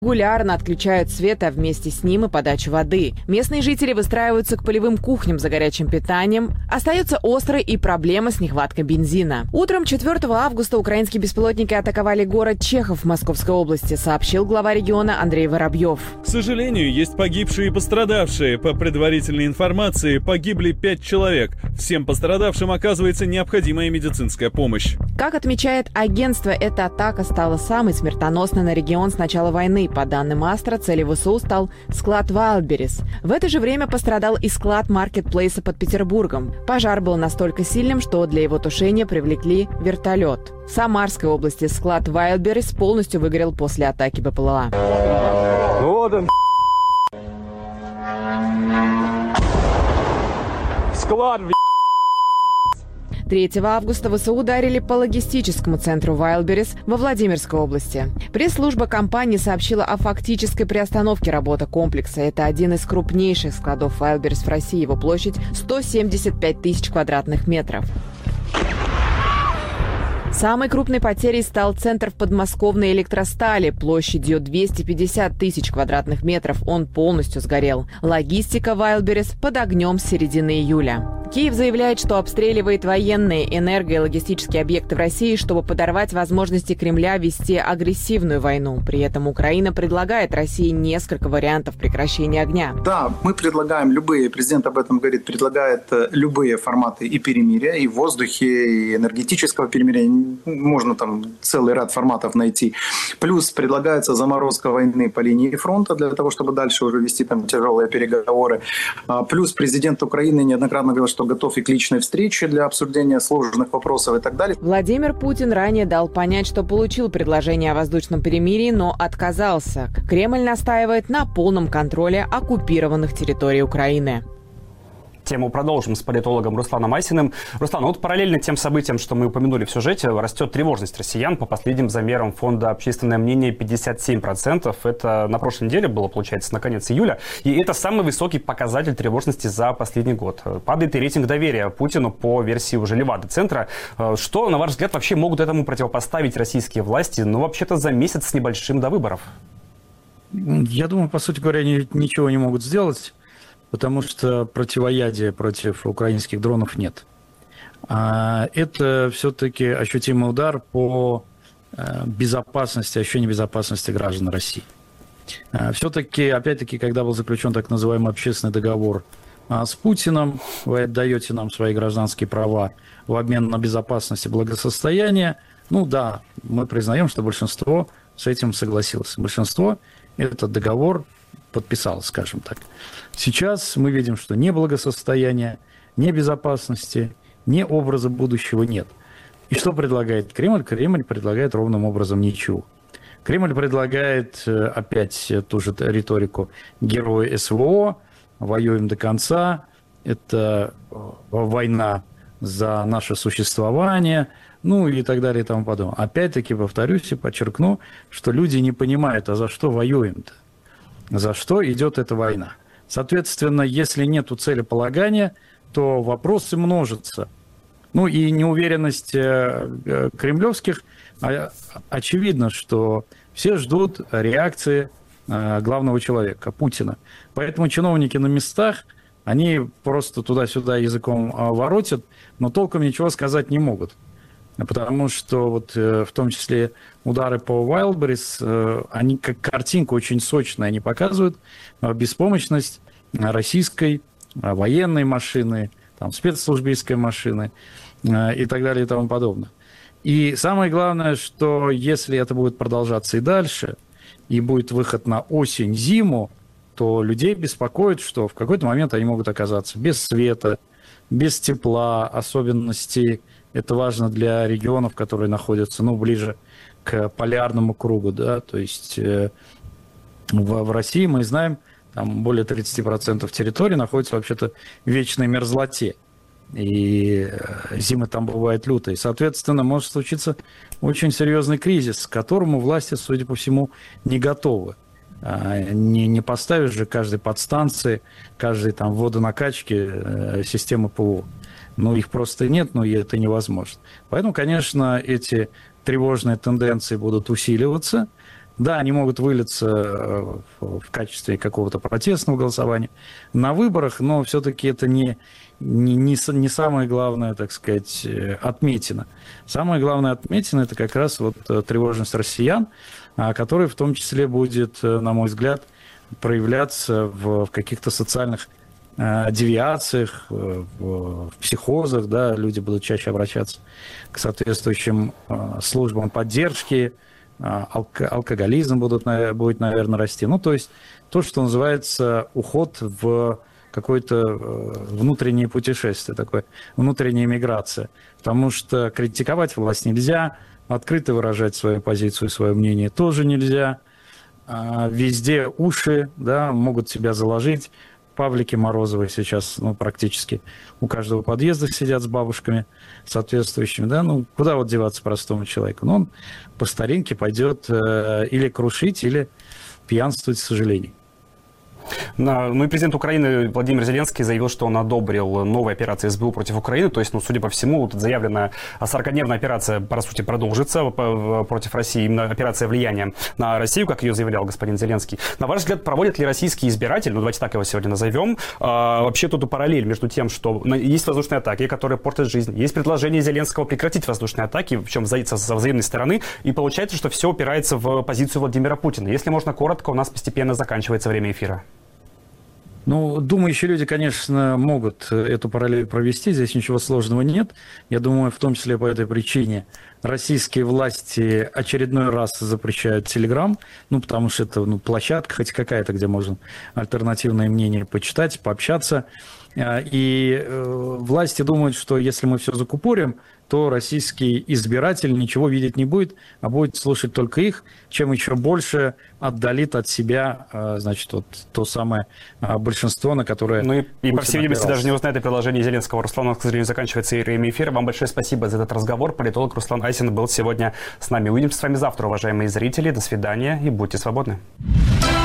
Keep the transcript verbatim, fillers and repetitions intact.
Регулярно отключают свет, а вместе с ним и подачу воды. Местные жители выстраиваются к полевым кухням за горячим питанием. Остается острой и проблема с нехваткой бензина. Утром четвёртого августа украинские беспилотники атаковали город Чехов в Московской области, сообщил глава региона Андрей Воробьев. К сожалению, есть погибшие и пострадавшие. По предварительной информации, погибли пять человек. Всем пострадавшим оказывается необходимая медицинская помощь. Как отмечает агентство, эта атака стала самой смертоносной на регион с начала войны. По данным Астра, целью ВСУ стал склад Wildberries. В это же время пострадал и склад маркетплейса под Петербургом. Пожар был настолько сильным, что для его тушения привлекли вертолет. В Самарской области склад Wildberries полностью выгорел после атаки БПЛА. Вот он. Склад. третьего августа ВСУ ударили по логистическому центру Wildberries во Владимирской области. Пресс-служба компании сообщила о фактической приостановке работы комплекса. Это один из крупнейших складов Wildberries в России. Его площадь сто семьдесят пять тысяч квадратных метров. Самой крупной потерей стал центр в подмосковной электростали площадью двести пятьдесят тысяч квадратных метров. Он полностью сгорел. Логистика Wildberries под огнем с середины июля. Киев заявляет, что обстреливает военные, энерго- и логистические объекты в России, чтобы подорвать возможности Кремля вести агрессивную войну. При этом Украина предлагает России несколько вариантов прекращения огня. Да, мы предлагаем любые, президент об этом говорит, предлагает любые форматы и перемирия, и в воздухе, и энергетического перемирия. Можно там целый ряд форматов найти. Плюс предлагается заморозка войны по линии фронта для того, чтобы дальше уже вести там тяжелые переговоры. Плюс президент Украины неоднократно говорил, что готов и к личной встрече для обсуждения сложных вопросов и так далее. Владимир Путин ранее дал понять, что получил предложение о воздушном перемирии, но отказался. Кремль настаивает на полном контроле оккупированных территорий Украины. Тему продолжим с политологом Русланом Айсиным. Руслан, вот параллельно тем событиям, что мы упомянули в сюжете, растет тревожность россиян. По последним замерам фонда «Общественное мнение» пятьдесят семь процентов. Это на прошлой неделе было, получается, на конец июля. И это самый высокий показатель тревожности за последний год. Падает и рейтинг доверия Путину по версии уже Левада-центра. Что, на ваш взгляд, вообще могут этому противопоставить российские власти, ну, вообще-то, за месяц с небольшим до выборов? Я думаю, по сути говоря, ничего не могут сделать. Потому что противоядия против украинских дронов нет. Это все-таки ощутимый удар по безопасности, ощущению безопасности граждан России. Все-таки, опять-таки, когда был заключен так называемый общественный договор с Путиным, вы отдаете нам свои гражданские права в обмен на безопасность и благосостояние, ну да, мы признаем, что большинство с этим согласилось. Большинство этот договор подписал, скажем так. Сейчас мы видим, что ни благосостояния, ни безопасности, ни образа будущего нет. И что предлагает Кремль? Кремль предлагает ровным образом ничего. Кремль предлагает опять ту же риторику героя СВО, воюем до конца, это война за наше существование, ну и так далее и тому подобное. Опять-таки повторюсь и подчеркну, что люди не понимают, а за что воюем-то? За что идет эта война? Соответственно, если нет целеполагания, то вопросы множатся. Ну и неуверенность кремлевских, очевидно, что все ждут реакции главного человека, Путина. Поэтому чиновники на местах, они просто туда-сюда языком воротят, но толком ничего сказать не могут. Потому что вот в том числе удары по Wildberries, они как картинку очень сочно они показывают беспомощность российской военной машины, там, спецслужбистской машины и так далее и тому подобное. И самое главное, что если это будет продолжаться и дальше, и будет выход на осень-зиму, то людей беспокоит, что в какой-то момент они могут оказаться без света, без тепла, особенностей. Это важно для регионов, которые находятся, ну, ближе к полярному кругу, да, то есть э, в, в России мы знаем, там более тридцать процентов территории находится вообще-то в вечной мерзлоте, и э, зимы там бывают лютые. Соответственно, может случиться очень серьезный кризис, к которому власти, судя по всему, не готовы. А, не, не поставишь же каждой подстанции, каждой там водонакачки э, системы ПВО. Ну, их просто нет, но и это невозможно. Поэтому, конечно, эти тревожные тенденции будут усиливаться. Да, они могут вылиться в качестве какого-то протестного голосования на выборах, но все-таки это не, не, не, не самое главное, так сказать, отметина. Самое главное отметина – это как раз вот тревожность россиян, которая в том числе будет, на мой взгляд, проявляться в, в каких-то социальных девиациях, в психозах, да, люди будут чаще обращаться к соответствующим службам поддержки, алк- алкоголизм будут, будет, наверное, расти. Ну, то есть то, что называется уход в какое-то внутреннее путешествие, такое, внутренняя миграция. Потому что критиковать власть нельзя, открыто выражать свою позицию, свое мнение тоже нельзя. Везде уши, да, могут себя заложить. Павлики Морозовы сейчас, ну, практически у каждого подъезда сидят с бабушками соответствующими, да, ну, куда вот деваться простому человеку? Ну, он по старинке пойдет э, или крушить, или пьянствовать, к сожалению. Ну и президент Украины Владимир Зеленский заявил, что он одобрил новые операции эс бэ у против Украины. То есть, ну, судя по всему, вот заявленная сорокадневная операция, по сути, продолжится против России. Именно операция влияния на Россию, как ее заявлял господин Зеленский. На ваш взгляд, проводит ли российский избиратель, ну давайте так его сегодня назовем, а, вообще тут параллель между тем, что есть воздушные атаки, которые портят жизнь, есть предложение Зеленского прекратить воздушные атаки, причем со взаимной стороны, и получается, что все упирается в позицию Владимира Путина. Если можно коротко, у нас постепенно заканчивается время эфира. Ну, думающие люди, конечно, могут эту параллель провести, здесь ничего сложного нет. Я думаю, в том числе по этой причине российские власти очередной раз запрещают Телеграм, ну, потому что это, ну, площадка хоть какая-то, где можно альтернативное мнение почитать, пообщаться. И э, власти думают, что если мы все закупорим, то российский избиратель ничего видеть не будет, а будет слушать только их, чем еще больше отдалит от себя, э, значит, вот то самое э, большинство, на которое... Ну и, и по всей видимости, даже не узнает о предложении Зеленского. Руслан, к сожалению, заканчивается время эфира. Вам большое спасибо за этот разговор. Политолог Руслан Айсин был сегодня с нами. Увидимся с вами завтра, уважаемые зрители. До свидания и будьте свободны.